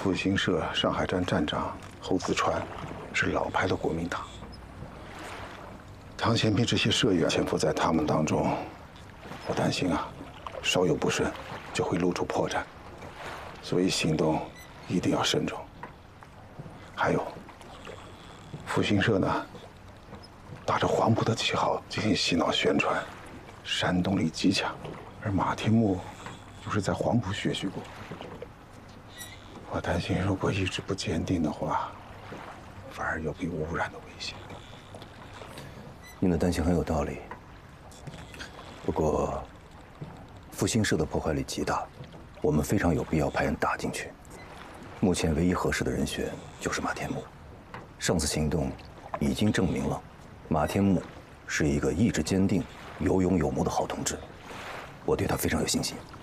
复兴社上海站站长侯子川是老牌的国民党，唐贤斌这些社员潜伏在他们当中，我担心啊，稍有不慎就会露出破绽，所以行动一定要慎重。还有，复兴社呢，打着黄埔的旗号进行洗脑宣传，煽动力极强，而马天木又是在黄埔学习过。 我担心，如果意志不坚定的话，反而有被污染的危险。 您的担心很有道理。不过，复兴社的破坏力极大，我们非常有必要派人打进去。目前唯一合适的人选就是马天木。上次行动已经证明了，马天木是一个意志坚定、有勇有谋的好同志，我对他非常有信心。